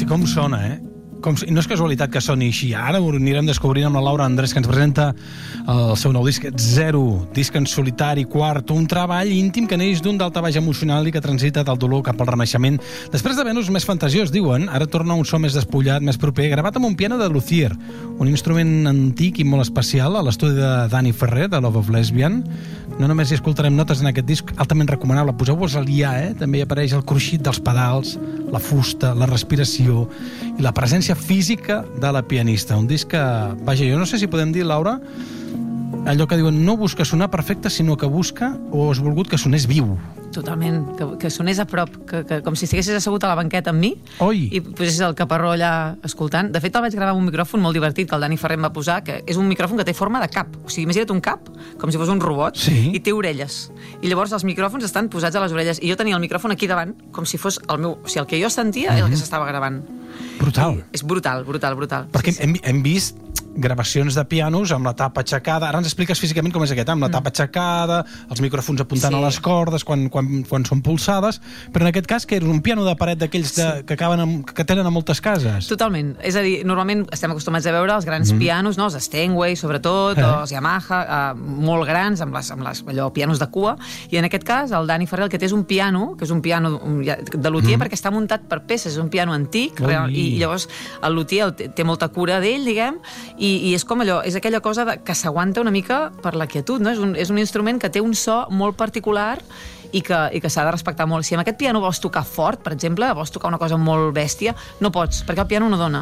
com sona, no és casualitat que soni així. Ara ho anirem descobrint amb la Laura Andrés, que ens presenta el seu nou disc, Zero, disc en solitari, quart, un treball íntim que neix d'un daltabaix emocional i que transita del dolor cap al renaixement. Després de Venus més fantasiós, diuen, ara torna un so més despullat, més proper, gravat amb un piano de luthier, un instrument antic i molt especial a l'estudi de Dani Ferrer, de Love of Lesbian. No només hi escoltarem notes en aquest disc, altament recomanable, poseu-vos a liar, també hi apareix el cruixit dels pedals, la fusta, la respiració i la presència física de la pianista. Un disc que, vaja, jo no sé si podem dir, Laura, allò que diuen, no busca sonar perfecte, sinó que busca o has volgut que sonés viu. Totalment, que sonés a prop, que com si estiguessis assegut a la banqueta amb mi. Oi. I posessis el caparró allà escoltant. De fet, el vaig gravar amb un micròfon molt divertit que el Dani Ferrer em va posar, que és un micròfon que té forma de cap. O sigui, imagina't un cap, com si fos un robot, sí. I té orelles. I llavors els micròfons estan posats a les orelles. I jo tenia el micròfon aquí davant, com si fos el meu... O sigui, el que jo sentia és el que s'estava gravant. Brutal. I és brutal. Perquè sí. hem vist gravacions de pianos amb la tapa aixecada. Ara ens expliques físicament com és aquest, amb la tapa aixecada, els micròfons apuntant a les cordes quan són pulsades, però en aquest cas que era un piano de paret d'aquells que tenen a moltes cases. Totalment. És a dir, normalment estem acostumats a veure els grans pianos, no? Els Steinway, sobretot, o els Yamaha, molt grans, amb les allò, pianos de cua, i en aquest cas el Dani Ferrer el que té és un piano, que és un piano de luthier, perquè està muntat per peces, és un piano antic, i llavors el luthier té molta cura d'ell, diguem, i és com allò, és aquella cosa que s'aguanta una mica per la quietud, no? És un instrument que té un so molt particular i que s'ha de respectar molt. Si amb aquest piano vols tocar fort, per exemple, vols tocar una cosa molt bèstia, no pots, perquè el piano no dona.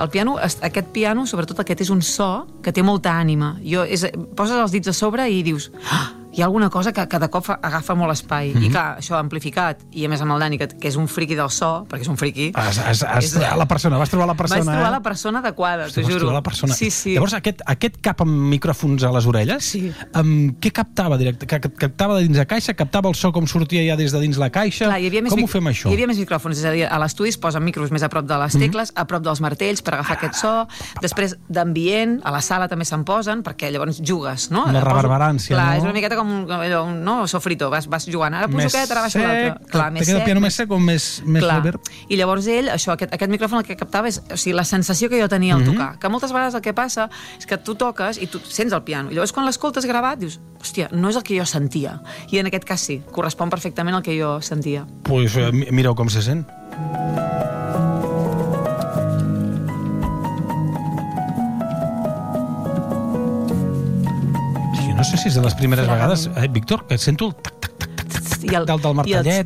Aquest piano, sobretot aquest, és un so que té molta ànima. Poses els dits a sobre i dius... Hi ha alguna cosa que de cop agafa molt espai. I clar, això amplificat, i a més amb el Dani, que és un friqui del so, perquè és un friqui... Vas trobar la persona. Vaig trobar la persona adequada, t'ho juro. Sí. Llavors, aquest cap amb micròfons a les orelles, què captava directe? Captava de dins la caixa? Captava el so com sortia ja des de dins la caixa? Com ho fem això? Hi havia més micròfons, és a dir, a l'estudi es posen micros més a prop de les tecles, a prop dels martells per agafar aquest so, després d'ambient, a la sala també se'n posen, perquè llavors jugues, no? La reverberància, no? Clar, és una miqueta com un sofrito, vas jugant, ara poso aquest, ara baixo l'altre. Clar, més sec. El piano més sec o més reverb? I llavors ell, aquest micròfon el que captava és la sensació que jo tenia al tocar, que moltes vegades el que passa és que tu toques i tu sents el piano, i llavors quan l'escoltes gravat dius, hòstia, no és el que jo sentia, i en aquest cas sí, correspon perfectament al que jo sentia. Pues mireu com se sent. No sé si és de les primeres vegades, Víctor, que sento el tac-tac-tac del martellet,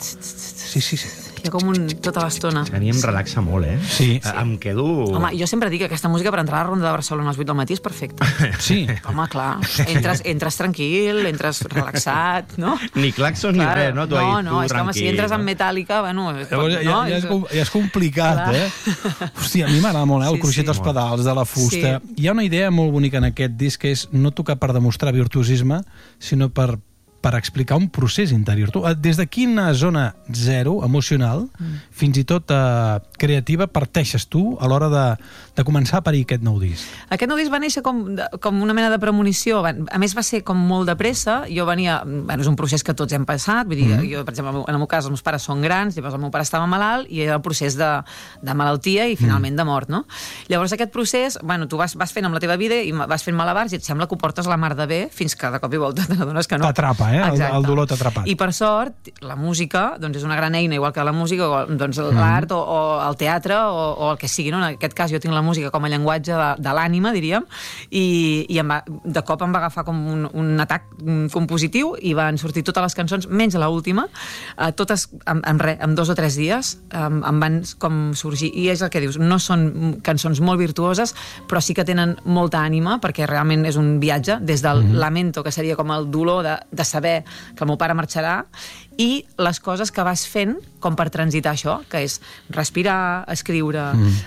Sí. Hi ha com tota l'estona. A mi em relaxa molt, Sí. Em quedo... Home, jo sempre dic que aquesta música per entrar a la Ronda de Barcelona a les 8 del matí és perfecta. Sí. Home, clar, entres tranquil, entres relaxat, no? Ni claxons ni res, no? No, és que home, si entres en Metallica, bueno... Ja és complicat, Hòstia, a mi m'agrada molt, el cruixit dels pedals, de la fusta. Hi ha una idea molt bonica en aquest disc, que és no tocar per demostrar virtuosisme, sinó per explicar un procés interior. Tu, des de quina zona zero, emocional, fins i tot creativa, parteixes tu a l'hora de començar a parir aquest nou disc? Aquest nou disc va néixer com una mena de premonició. A més, va ser com molt de pressa. Jo venia... és un procés que tots hem passat. Vull dir, jo, per exemple, en el meu cas, els meus pares són grans, llavors el meu pare estava malalt i era el procés de malaltia i finalment de mort, no? Llavors aquest procés, tu vas fent amb la teva vida i vas fent malabars i et sembla que ho portes la mar de bé fins que de cop i volta t'adones que no. T'atrapa, el dolor t'ha atrapat. I per sort, la música és una gran eina, igual que la música, l'art o el teatre o el que sigui, no? En aquest cas jo tinc la música com a llenguatge de l'ànima, diríem, i de cop em va agafar com un atac compositiu i van sortir totes les cançons, menys l'última, totes en 2 o 3 dies em van com sorgir, i és el que dius, no són cançons molt virtuoses, però sí que tenen molta ànima, perquè realment és un viatge, des del lamento, que seria com el dolor de saber que el meu pare marxarà, i les coses que vas fent com per transitar això, que és respirar, escriure,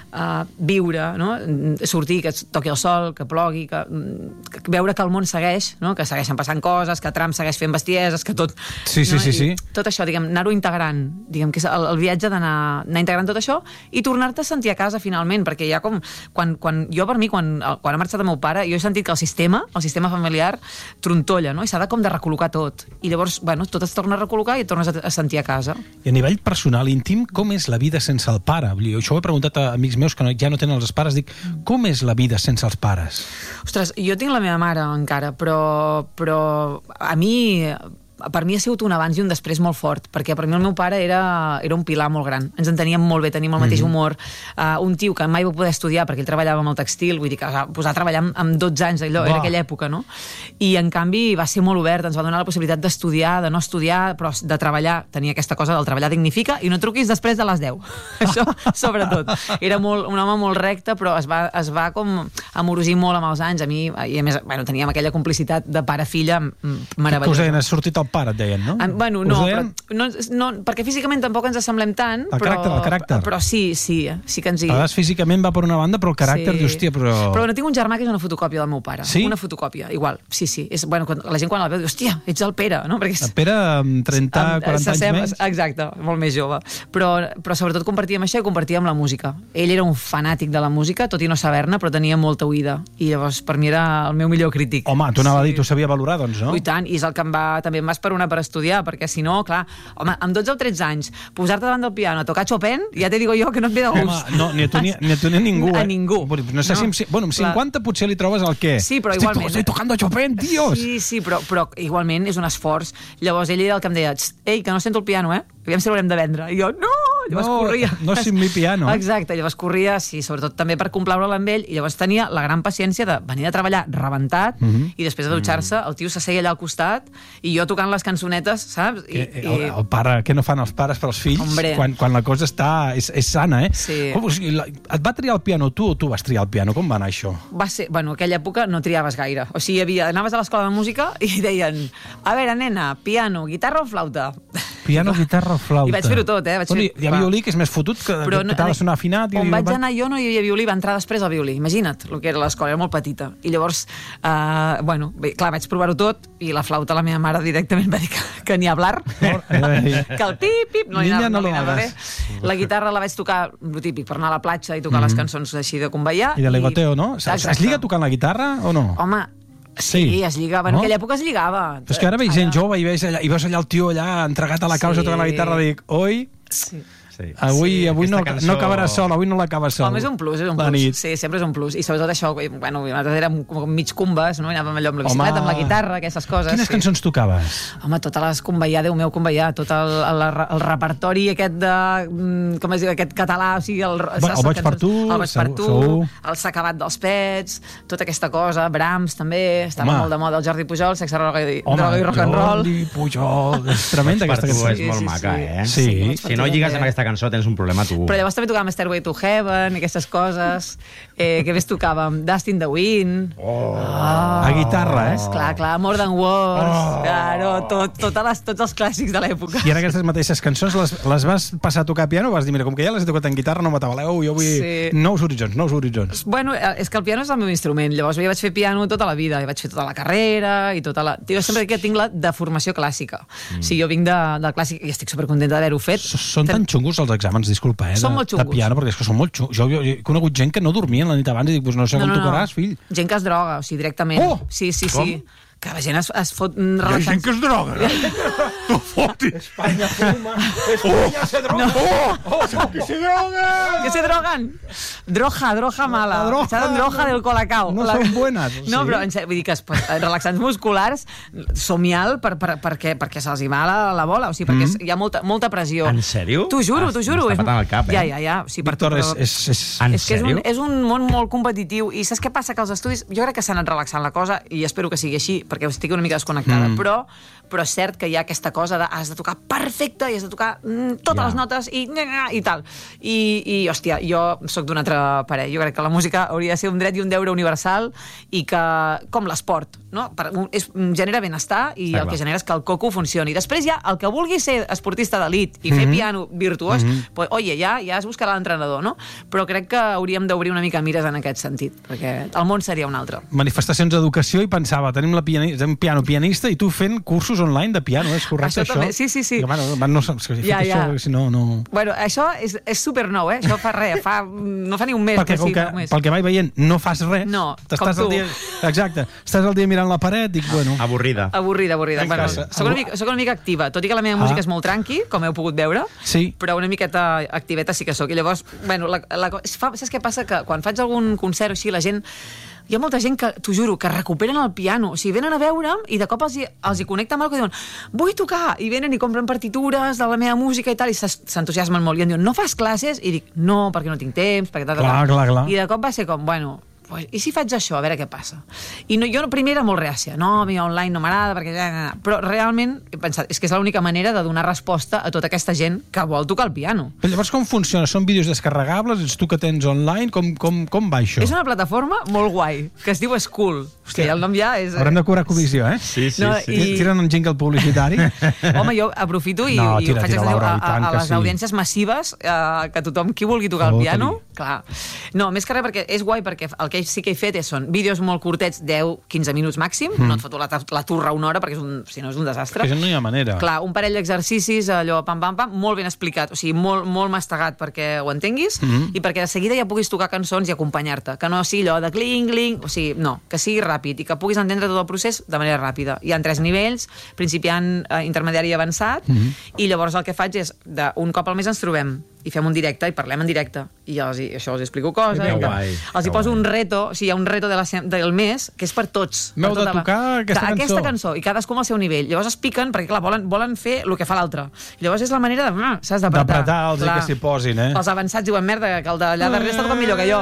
viure, no? Sortir, que toqui el sol, que plogui, veure que el món segueix, no? Que segueixen passant coses, que Trump segueix fent bestieses, que tot... Sí. Tot això, diguem, anar-ho integrant, diguem que és el viatge d'anar integrant tot això i tornar-te a sentir a casa finalment, perquè ja com... Quan ha marxat el meu pare, jo he sentit que el sistema familiar trontolla, no? I s'ha de com de recol·locar tot. I llavors, tot es torna a recol·locar i i et tornes a sentir a casa. I a nivell personal, íntim, com és la vida sense el pare? Això ho he preguntat a amics meus que ja no tenen els pares. Dic, com és la vida sense els pares? Ostres, jo tinc la meva mare encara, però a mi... Per mi ha sigut un abans i un després molt fort, perquè per mi el meu pare era un pilar molt gran. Ens enteníem molt bé, teníem el mateix humor. Un tio que mai va poder estudiar perquè ell treballava amb el textil, vull dir que va posar a treballar amb 12 anys, allò, era aquella època, no? I en canvi va ser molt obert, ens va donar la possibilitat d'estudiar, de no estudiar, però de treballar. Tenia aquesta cosa del treballar dignifica i no truquis després de les 10. Això, sobretot. Era un home molt recte, però es va com amorosir molt amb els anys. A mi, i a més, bueno, teníem aquella complicitat de pare-filla meravellosa. Que us deien, has sortit al pare, et deien, no? Bueno, no, no, perquè físicament tampoc ens assemblem tant. El caràcter. Però sí que ens hi... A vegades físicament va per una banda, però el caràcter, dius, hòstia, però... Però no tinc un germà que és una fotocòpia del meu pare. Sí? Una fotocòpia, igual. Sí. Bueno, la gent quan el veu diu, hòstia, ets el Pere, no? Perquè el Pere amb 30, 40 anys menys. Exacte, molt més jove. Però sobretot compartíem això i compartíem la música. Ell era un fanàtic de la música, tot i no saber-ne, però tenia molta oïda. I llavors, per mi era el meu millor crític. Home, tu anava a dir, tu sabia valorar, doncs, no? I tant, i és el que també em va esperonar per estudiar, perquè si no, clar, home, amb 12 o 13 anys, posar-te davant del piano a tocar Chopin, ja te digo jo que no et ve de gust. Home, no, ni a tu ni a ningú, A ningú. No sé si amb 50 potser li trobes el què. Sí, però igualment. Estoy tocando Chopin, tios! Sí, però igualment és un esforç. Llavors ell era el que em deia, ei, que no sento el piano, aviam si l'haurem de vendre. I jo, no! Llavors corria. No sin mi piano. Exacte, llavors corria, sí, sobretot també per complaure-la amb ell, i llavors tenia la gran paciència de venir a treballar rebentat, i després de dutxar-se, el tio s'asseia allà al costat, i jo tocant les cançonetes, saps? El pare, què no fan els pares per als fills quan la cosa és sana, Sí. Et va triar el piano tu o tu vas triar el piano? Com va anar això? Va ser, bueno, aquella època no triaves gaire. O sigui, anaves a l'escola de música i deien, a veure, nena, piano, guitarra o flauta? Piano, guitarra o flauta. I vaig fer-ho tot, Hi ha violí, que és més fotut, que t'ha de sonar afinat. On vaig anar jo no hi havia violí, va entrar després al violí. Imagina't el que era l'escola, era molt petita. I llavors, clar, vaig provar-ho tot, i la flauta, la meva mare directament va dir que ni hablar, que el pip, no li anava bé. La guitarra la vaig tocar, el típic, per anar a la platja i tocar les cançons així de conveiar. I de legoteo, no? Es lliga tocant la guitarra o no? Home, sí, es lligava. En aquella època es lligava. Però és que ara veig gent jove i veus allà el tio allà entregat a la causa tocant la guitarra i dic, oi? Sí. Avui no acabarà sol, avui no l'acaba sol. Home, és un plus, Sí, sempre és un plus. I sobretot això, bueno, nosaltres érem mig cumbes, no? Anàvem allò amb la bicicleta, amb la guitarra, aquestes coses. Quines cançons tocaves? Home, totes les conveiar, Déu meu, conveiar, tot el repertori aquest de, com es diu, aquest català, o sigui, el Boig per tu, el S'ha acabat dels Pets, tota aquesta cosa, Brahms també, estava molt de moda, el Jordi Pujol, sexe, droga i rock and roll. Jordi Pujol, és tremenda aquesta cançó. És molt maca, Sí. Si no lligues amb aquesta cançó tens un problema tu. Però llavors també tocàvem Stairway to Heaven i aquestes coses. Què més tocàvem? Dust in the Wind. A guitarra, Clar, More Than Words. Claro, tots els clàssics de l'època. I ara aquestes mateixes cançons les vas passar a tocar a piano o vas dir, mira, com que ja les he tocat en guitarra no m'atabaleu, jo vull nous horitzons. Bueno, és que el piano és el meu instrument. Llavors jo vaig fer piano tota la vida. I vaig fer tota la carrera i tota la... Jo sempre que tinc la de formació clàssica. O sigui, jo vinc del clàssic i estic supercontenta d'haver-ho fet. Són tan xungos els exàmens, disculpa, de piano, perquè és que són molt xungos. Jo he conegut gent que no dormien la nit abans i dic, no sé com tocaràs, fill. Gent que es droga, o sigui, directament. Sí. Que la gent es fot relaxant. Hi ha gent que es droga. Tu fotis. Espanya fuma. Espanya se droga. Que se droga. Que se drogan. Droga mala. Seran droga del colacao. No són buenas. No, però vull dir que relaxants musculars somial perquè se'ls hi va la bola. O sigui, perquè hi ha molta pressió. En sèrio? T'ho juro. M'està patant el cap, Ja. Víctor, en sèrio? És un món molt competitiu i saps què passa? Que els estudis, jo crec que s'ha anat relaxant la cosa i espero que sigui així, perquè estic una mica desconnectada, però és cert que hi ha aquesta cosa de has de tocar perfecte i has de tocar totes les notes i tal. I hòstia, jo sóc d'un altre parer. Jo crec que la música hauria de ser un dret i un deure universal i que, com l'esport, no? Genera benestar i el que genera és que el coco funcioni. Després ja, el que vulgui ser esportista d'elit i fer piano virtuós, pues, oye, ja es buscarà l'entrenador, no? Però crec que hauríem d'obrir una mica mires en aquest sentit, perquè el món seria un altre. Manifestacions d'educació i pensava, tenim un pianista i tu fent cursos online de piano, és correcte això? També, sí. I, no sé si no... Bueno, això és super nou, Això fa fa ni un mes. Perquè pel que vaig veient no fas res. No, com tu. Exacte. Estàs el dia mirant la paret, dic, bueno... Avorrida. Bueno, soc una mica activa, tot i que la meva música és molt tranqui, com heu pogut veure, però una miqueta activeta sí que soc. I llavors, bueno, saps què passa? Que quan faig algun concert o així, la gent... Hi ha molta gent que, t'ho juro, que recuperen el piano. O sigui, venen a veure'm i de cop els hi connecta amb alguna cosa i diuen, vull tocar! I venen i compren partitures de la meva música i tal, i s'entusiasmen molt. I em diuen, no fas classes? I dic, no, perquè no tinc temps, perquè tal. Clar. I de cop va ser com, bueno... I si faig això, a veure què passa? I jo primer era molt reàcia, no, a mi online no m'agrada, perquè... Però realment he pensat, és que és l'única manera de donar resposta a tota aquesta gent que vol tocar el piano. Però llavors com funciona? Són vídeos descarregables? Ets tu que tens online? Com va això? És una plataforma molt guai, que es diu School. Hòstia, el nom ja és... Haurem de cobrar comissió, eh? Sí. Tiren un jingle publicitari? Home, jo aprofito i ho faig a les audiències massives, que tothom qui vulgui tocar el piano, clar. No, més que res perquè és guai, perquè el que sí que he fet són vídeos molt curtets, 10-15 minuts màxim, no et foto la turra una hora, perquè si no és un desastre. Que no hi ha manera. Clar, un parell d'exercicis, allò pam, molt ben explicat, o sigui, molt mastegat perquè ho entenguis, i perquè de seguida ja puguis tocar cançons i acompanyar-te, que no sigui allò de cling, o sigui, no, que sigui ràpid i que puguis entendre tot el procés de manera ràpida. Hi ha 3 nivells, principiant, intermediari i avançat, i llavors el que faig és, un cop al mes ens trobem i fem un directe i parlem en directe i això els explico coses, els hi poso un reto, o sigui, hi ha un reto del mes que és per tots. M'heu de tocar aquesta cançó i cadascú amb el seu nivell. Llavors es piquen perquè clar, volen fer el que fa l'altre. Llavors és la manera saps d'apretar. D'apretar-los i que s'hi posin, eh? Els avançats diuen, merda, que el d'allà darrere està tot millor que jo.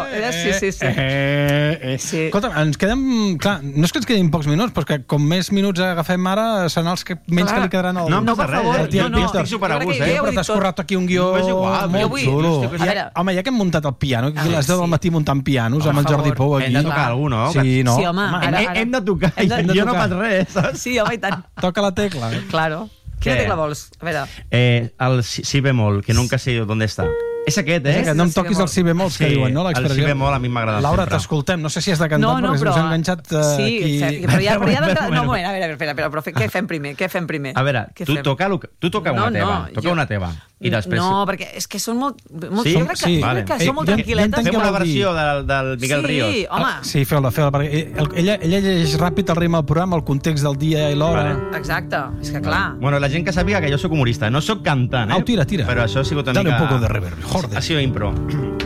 Sí. Escolta, ens quedem... Clar, no és que ens quedin pocs minuts, però que com més minuts agafem ara seran els que menys que li quedaran al... No, per res, estic superagust, però t'has currat aquí un guió molt xulo. Home, ja que hem muntat el piano, aquí a les 10 del matí muntant pianos amb el Jordi Pou aquí. Hem de tocar algú, no? Sí, home. Hem de tocar, jo no faig res, saps? Sí, home, i tant. Toca la tecla. Claro. Quina tecla vols? A veure. El si bemol, que nunca sé on està. És aquest, eh? No em toquis els si bemols, que diuen, no? El si bemol a mi m'agrada sempre. Laura, t'escoltem. No sé si has de cantar, perquè ens hem enganxat aquí... Sí, però ja d'entrada... No, a veure, però què fem primer? A veure, tu toca una teva. Toca una teva. I després... No, perquè és que són molt... Jo crec que són molt tranquil·letes. Fem una versió del Miguel Ríos. Sí, home. Sí, feu-la, perquè ella llegeix ràpid el ritme del programa, el context del dia i l'hora. Exacte, és que clar. Bueno, la gent que sàpiga que jo soc humorista, no soc cantant, eh? Tira. Però això ha sigut una mica... Dale un poco de reverb, joder. Ha sido impro.